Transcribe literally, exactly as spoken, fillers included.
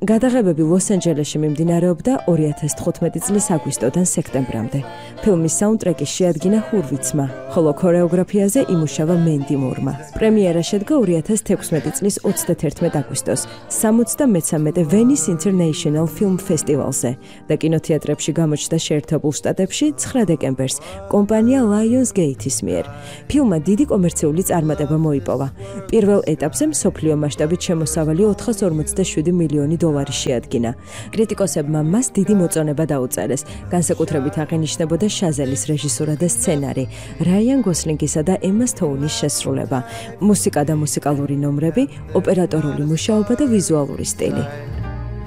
გადაღებები ლოს-ანჯელესში მიმდინარეობდა ორი ათას თხუთმეტი წლის აგვისტოდან სექტემბრამდე. ფილმის საუნდტრეკი შეადგინა ჰურვიცმა, ხოლო ქორეოგრაფიაზე იმუშავა მენდი მურმა. პრემიერა შედგა ორი ათას თექვსმეტი წლის ოცდათერთმეტ აგვისტოს სამოცდამეცამეტე ვენის International Film Festivalზე და კინოთეატრებში გამოჩნდა შეერთებულ შტატებში ცხრა დეკემბერს კომპანია Lionsgate-ის მიერ. ფილმმა დიდი კომერციული წარმატება მოიპოვა. პირველ ეტაპზე მსოფლიო მასშტაბით შემოსავალი ოთხას ორმოცდაშვიდი მილიონი დოლარი შეადგინა. კრიტიკოსებმა მას დიდი მოწონება დაუწერეს. განსაკუთრებით აღინიშნებოდა შაზელის რეჟისურა და სცენარი, რაიან გოსლინგისა და ემა სტოუნის შესრულება, მუსიკა და მუსიკალური ნომრები, ოპერატორული მუშაობა და ვიზუალური სტილი.